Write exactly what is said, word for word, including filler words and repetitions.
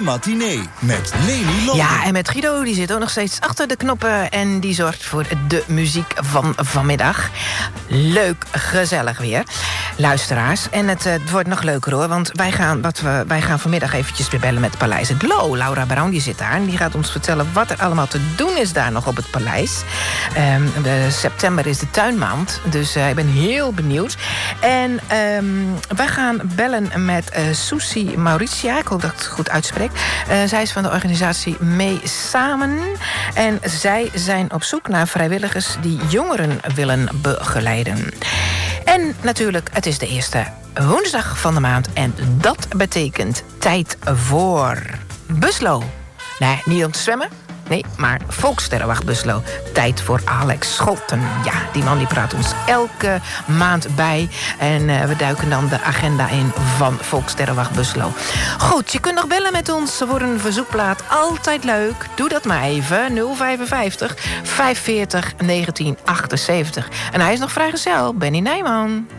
matinee met Leni Lode. Ja, en met Guido, die zit ook nog steeds achter de knoppen en die zorgt voor de muziek van vanmiddag. Leuk, gezellig weer. Luisteraars. En het, uh, het wordt nog leuker hoor, want wij gaan, wat we, wij gaan vanmiddag eventjes weer bellen met het Paleis Het Loo. Laura Brown die zit daar en die gaat ons vertellen wat er allemaal te doen is daar nog op het paleis. Um, de september is de tuinmaand, dus uh, ik ben heel benieuwd. En um, wij gaan bellen met uh, Susie Mauritia, ik hoop dat ik het goed uitspreek. Uh, zij is van de organisatie Mee Samen. En zij zijn op zoek naar vrijwilligers die jongeren willen begeleiden. En natuurlijk, het is de eerste woensdag van de maand. En dat betekent tijd voor Buslo. Nee, niet om te zwemmen. Nee, maar Volkssterrenwacht Buslo. Tijd voor Alex Scholten. Ja, die man die praat ons elke maand bij. En uh, we duiken dan de agenda in van Volkssterrenwacht Buslo. Goed, je kunt nog bellen met ons voor een verzoekplaat. Altijd leuk. Doe dat maar even. nul vijfenvijftig, vijfenveertig, negentien achtenzeventig. En hij is nog vrijgezel. Benny Nijman.